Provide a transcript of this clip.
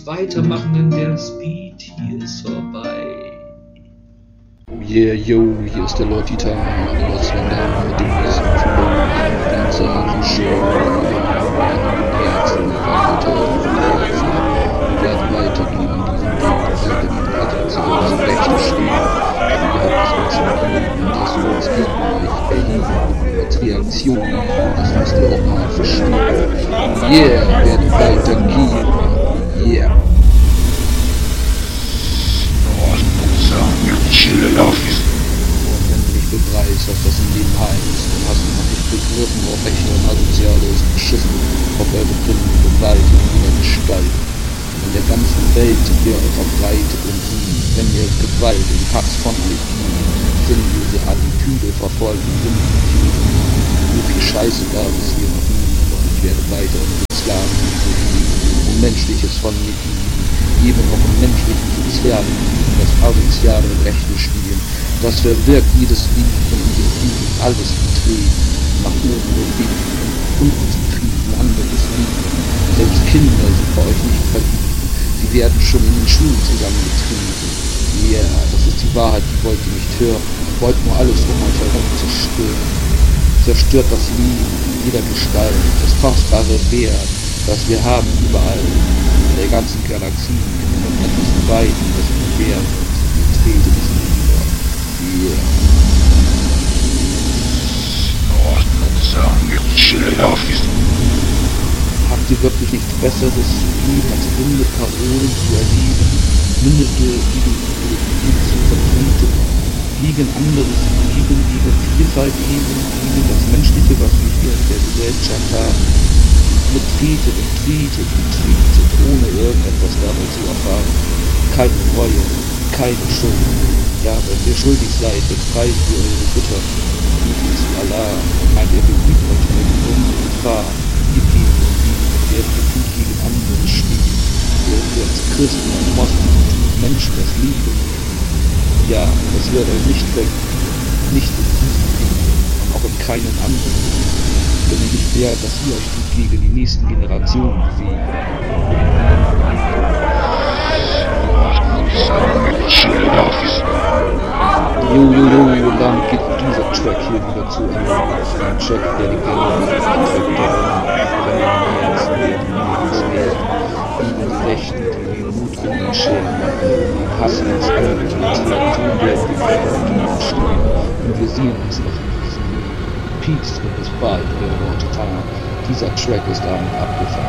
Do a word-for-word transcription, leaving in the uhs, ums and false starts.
weitermachen, denn der Speed hier ist vorbei. Yeah, yo, hier ist der Lord Titan, was wenn da mit dem nächsten Flow, ganze Haare Show, Herzen, Leute, Herzen, wir werden weitergehen in diesem Weg, weitergehen, weiter zu unseren Rechten stehen, denn ihr habt es uns gegeben und das Wort gegen euch erheben, als Reaktion, das müsst ihr auch mal verstehen. Yeah, werden weitergehen, yeah. Wenn du nicht begreifst, was das im Leben heißt, dann hast du noch nicht begriffen, ob Rechte und Asoziale ist beschissen, ob er befinden Gewalt in jeder Gestalt. In der ganzen Welt sind wir verbreitet und wenn ihr Gewalt und Hass von euch gibt, sinnlose Attitüde verfolgen, so viel Scheiße gab es hier noch nie, doch ich werde weiter mit Sklaven und Menschliches von mir geben, eben auch im menschlichen Sozialen, das asoziale Rechte spielen. Das verwirkt jedes Lied und in dem Lied alles betreten, nach oben und weg, unten zu trieben, anderes Lied. Selbst Kinder sind bei euch nicht verliebt, sie werden schon in den Schulen zusammengetrieben. Ja, yeah, das ist die Wahrheit, die wollt ihr nicht hören, wollt nur alles um euch herum zerstören. Zerstört das Leben in jeder Gestalt, das kostbare Wert, das wir haben überall, in der ganzen Galaxie, und etwas weit, das Universum, trete es nieder. Yeah. Habt ihr wirklich nichts Besseres zu tun, als runde Parolen zu erheben, mündete Ideologien zu vertreten, gegen anderes Leben, gegen Vielfalt eben, gegen das Menschliche, was wir hier in der Gesellschaft haben, betretet und tretet und tretet, ohne irgendetwas dabei zu erfahren. Keine Reue, keine Schuld. Ja, wenn ihr schuldig seid, befreit ihr eure Götter. Bitte zu Allah, meint ihr beübt euch mit unsere Gefahr. Ihr geht und liebt, werdet ihr gut gegen andere stehen. Werdet ihr als Christen und Moslems Menschen das Liebe. Ja, das wird euch nicht weg, nicht in diesem Leben und auch in keinen anderen. Denn ihr nicht wert, dass ihr euch gut gegen die nächsten Generationen bewegt. Jo, jo, jo, und damit geht dieser Track hier wieder zu Ende. Ein Track, der die Gänge trägt, der wenn man die Herzen werden, die werden, gegen die Rechten, die den Mut um den Scheren machen, den Hass ins Auge, die Kreaturen werden die Verantwortung stehen. Und wir sehen uns noch in diesem Peace und bis bald, euer Lord Titan. Dieser Track ist damit abgefahren.